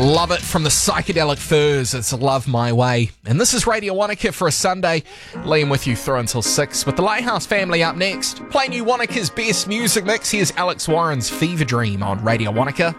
Love it from the Psychedelic Furs. It's Love My Way. And this is Radio Wanaka for a Sunday. Liam with you through until 6 with the Lighthouse family up next. Playing you Wanaka's best music mix. Here's Alex Warren's Fever Dream on Radio Wanaka.